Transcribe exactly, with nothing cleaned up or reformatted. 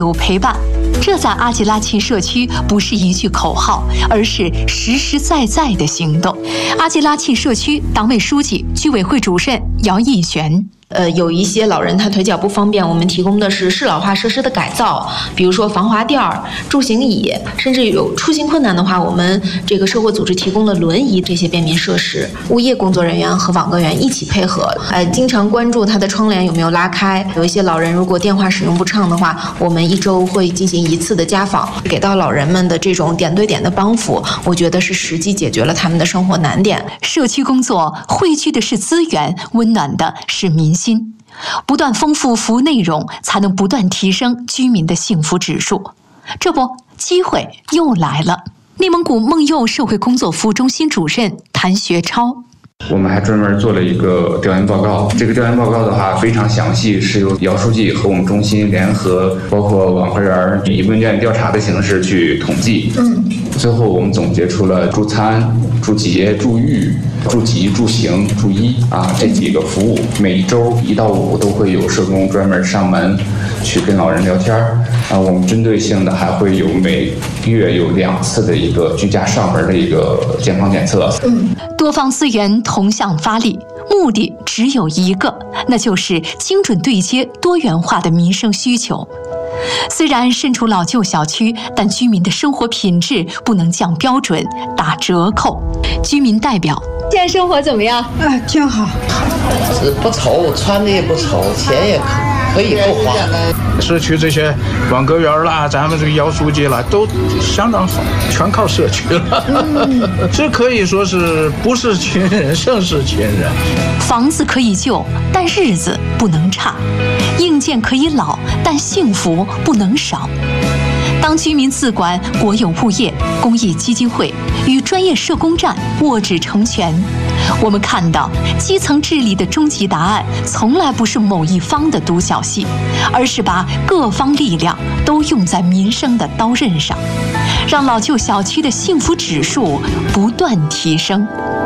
有陪伴，这在阿吉拉契社区不是一句口号，而是实实在在的行动。阿吉拉契社区党委书记、居委会主任姚义璇。 呃，有一些老人他腿脚不方便，我们提供的是适老化设施的改造，比如说防滑垫儿、助行椅，甚至有出行困难的话，我们这个社会组织提供了轮椅这些便民设施。物业工作人员和网格员一起配合，呃，经常关注他的窗帘有没有拉开。有一些老人如果电话使用不畅的话，我们一周会进行一次的家访，给到老人们的这种点对点的帮扶，我觉得是实际解决了他们的生活难点。 社区工作汇聚的是资源，温暖的是民心。不断丰富服务内容，才能不断提升居民的幸福指数。这不，机会又来了。内蒙古梦佑社会工作服务中心主任谭学超。 我们还专门做了一个调研报告，这个调研报告的话非常详细，是由姚书记和我们中心联合，包括网格员以问卷调查的形式去统计。嗯，最后我们总结出了助餐、助洁、助育、助急、助行、助医啊这几个服务，每一周一到五都会有社工专门上门去跟老人聊天啊。我们针对性的还会有每月有两次的一个居家上门的一个健康检测。 嗯，多方资源同向发力，目的只有一个，那就是精准对接多元化的民生需求。虽然身处老旧小区，但居民的生活品质不能降标准、打折扣。居民代表： 现在生活怎么样？ 哎，挺好， 不愁，穿的也不愁，钱也可可以够花。 社区这些网格员啦，咱们这个姚书记啦，都相当好，全靠社区了。嗯、这可以说是不是群人胜是群人。 房子可以旧，但日子不能差；硬件可以老，但幸福不能少。当居民自管、国有物业、公益基金会与专业社工站握指成拳，我们看到基层治理的终极答案从来不是某一方的独角戏，而是把各方力量都用在民生的刀刃上，让老旧小区的幸福指数不断提升。